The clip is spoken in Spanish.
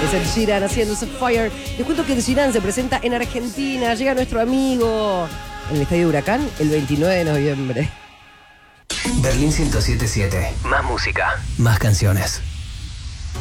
Es Ed Sheeran haciéndose Fire. Les cuento que Ed Sheeran se presenta en Argentina. Llega nuestro amigo en el Estadio Huracán el 29 de noviembre. Berlín 107.7. Más música, más canciones.